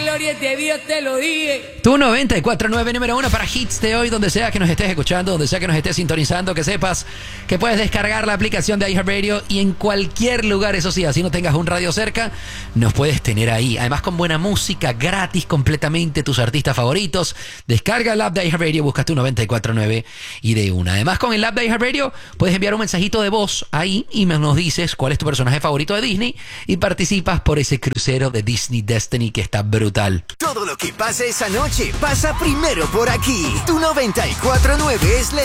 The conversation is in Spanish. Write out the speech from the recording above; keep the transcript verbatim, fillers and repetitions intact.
gloria es de Dios, te lo dije. Tu noventa y cuatro punto nueve número uno para hits de hoy, donde sea que nos estés escuchando, donde sea que nos estés sintonizando, que sepas que puedes descargar la aplicación de iHeartRadio y en cualquier lugar, eso sí, así no tengas un radio cerca, nos puedes tener ahí. Además con buena música, gratis completamente, tus artistas favoritos. Descarga el app de iHeartRadio, buscas tu noventa y cuatro punto nueve y de una. Además con el app de iHeartRadio puedes enviar un mensajito de voz ahí y nos dices cuál es tu personaje favorito de Disney y participas por ese crucero de Disney Destiny que está brutal. Todo lo que pasa esa noche pasa primero por aquí. Tu noventa y cuatro punto nueve es la